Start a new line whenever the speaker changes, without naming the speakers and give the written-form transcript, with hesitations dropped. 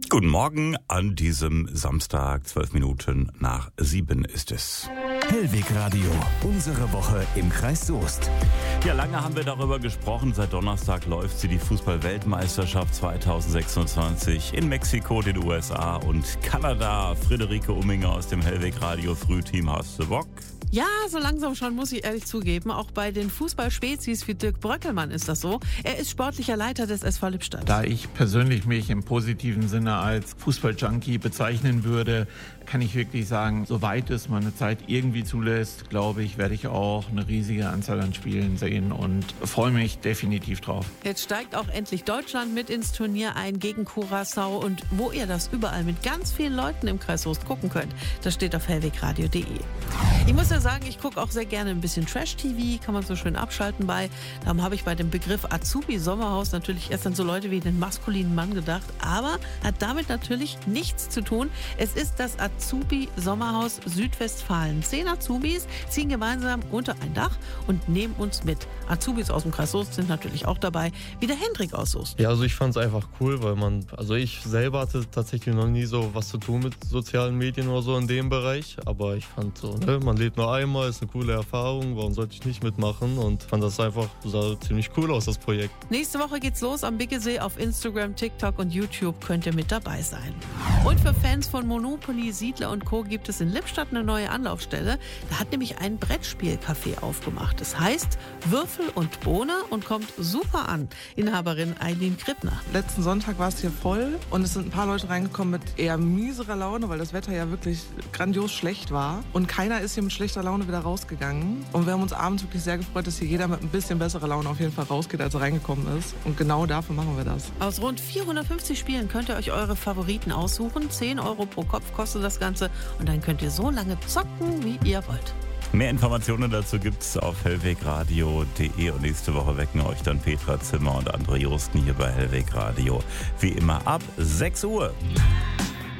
Guten Morgen an diesem Samstag, 12 Minuten nach 7 ist es.
Hellweg Radio, unsere Woche im Kreis Soest.
Ja, lange haben wir darüber gesprochen. Seit Donnerstag läuft sie, die Fußball-Weltmeisterschaft 2026 in Mexiko, den USA und Kanada. Friederike Umminger aus dem Hellweg Radio Frühteam. Hast du Bock?
Ja, so langsam schon, muss ich ehrlich zugeben. Auch bei den Fußballspezies wie Dirk Bröckelmann ist das so. Er ist sportlicher Leiter des SV Lippstadt.
Da ich persönlich mich im positiven Sinne als Fußballjunkie bezeichnen würde, kann ich wirklich sagen, soweit es meine Zeit irgendwie zulässt, glaube ich, werde ich auch eine riesige Anzahl an Spielen sehen und freue mich definitiv drauf.
Jetzt steigt auch endlich Deutschland mit ins Turnier ein gegen Curaçao. Und wo ihr das überall mit ganz vielen Leuten im Kreis Soest gucken könnt, das steht auf hellwegradio.de. Ich muss ja sagen, ich gucke auch sehr gerne ein bisschen Trash-TV, kann man so schön abschalten bei. Darum habe ich bei dem Begriff Azubi-Sommerhaus natürlich erst an so Leute wie den maskulinen Mann gedacht, aber hat damit natürlich nichts zu tun. Es ist das Azubi-Sommerhaus Südwestfalen. 10 Azubis ziehen gemeinsam unter ein Dach und nehmen uns mit. Azubis aus dem Kreis Soest sind natürlich auch dabei, wie der Hendrik aus Soest.
Ja, also ich fand es einfach cool, weil ich selber hatte tatsächlich noch nie so was zu tun mit sozialen Medien oder so in dem Bereich, aber ich fand so, man lebt nur einmal, ist eine coole Erfahrung, warum sollte ich nicht mitmachen, und fand das einfach, sah ziemlich cool aus, das Projekt.
Nächste Woche geht's los am Biggesee. Auf Instagram, TikTok und YouTube könnt ihr mit dabei sein. Und für Fans von Monopoly, Siedler und Co. gibt es in Lippstadt eine neue Anlaufstelle. Da hat nämlich ein Brettspielcafé aufgemacht. Das heißt Würfel und Bohne und kommt super an. Inhaberin Eileen Krippner.
Letzten Sonntag war es hier voll und es sind ein paar Leute reingekommen mit eher mieserer Laune, weil das Wetter ja wirklich grandios schlecht war. Und keiner ist hier mit schlechter Laune wieder rausgegangen. Und wir haben uns abends wirklich sehr gefreut, dass hier jeder mit ein bisschen besserer Laune auf jeden Fall rausgeht, als er reingekommen ist. Und genau dafür machen wir das.
Aus rund 450 Spielen könnt ihr euch eure Favoriten aussuchen. 10 € pro Kopf kostet das Ganze. Und dann könnt ihr so lange zocken, wie ihr wollt.
Mehr Informationen dazu gibt's auf hellwegradio.de, und nächste Woche wecken euch dann Petra Zimmer und André Justen hier bei Hellweg Radio. Wie immer ab 6 Uhr.